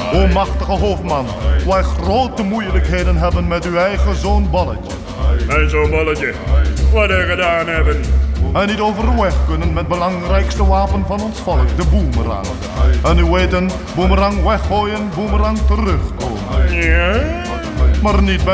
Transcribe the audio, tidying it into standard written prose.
O machtige hoofdman, wij grote moeilijkheden hebben met uw eigen zoon Bolletje. Mijn zoon Bolletje, wat hij gedaan hebben. En niet overweg kunnen met het belangrijkste wapen van ons volk, de boemerang. En u weet een boemerang weggooien, boemerang terugkomen. Ja? Maar niet bij